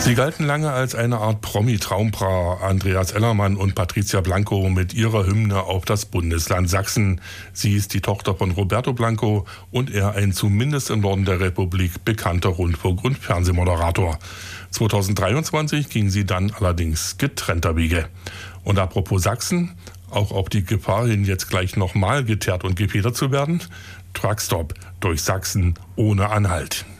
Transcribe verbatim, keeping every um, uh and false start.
Sie galten lange als eine Art Promi-Traumpaar, Andreas Ellermann und Patricia Blanco mit ihrer Hymne auf das Bundesland Sachsen. Sie ist die Tochter von Roberto Blanco und er ein zumindest im Norden der Republik bekannter Rundfunk- und Fernsehmoderator. zweitausenddreiundzwanzig ging sie dann allerdings getrennter Wege. Und apropos Sachsen, auch auf die Gefahr hin, jetzt gleich nochmal geteert und gepetert zu werden, Truckstop durch Sachsen ohne Anhalt.